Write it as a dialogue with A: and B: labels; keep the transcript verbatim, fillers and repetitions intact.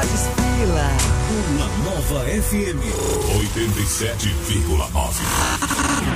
A: desfila.
B: Uma nova F M oitenta e sete vírgula nove.